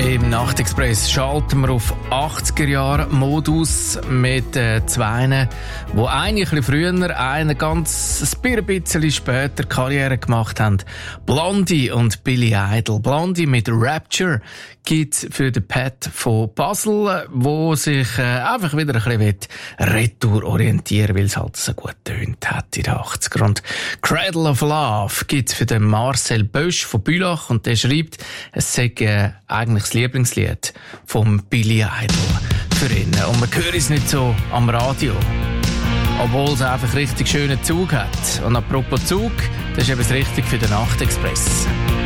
Im Nachtexpress schalten wir auf 80er-Jahre-Modus mit zwei, wo eine ein bisschen früher, eine ganz ein bisschen später Karriere gemacht haben. Blondie und Billy Idol. Blondie mit Rapture gibt's für den Pat von Basel, wo sich einfach wieder ein bisschen retour orientieren, weil es halt so gut tönt hat in den 80er. Und Cradle of Love gibt's für den Marcel Bösch von Bülach und der schreibt, es sei eigentlich das Lieblingslied vom Billy Idol für ihn. Und man hört es nicht so am Radio, obwohl es einfach richtig schönen Zug hat. Und apropos Zug, das ist eben das Richtige für den Nachtexpress.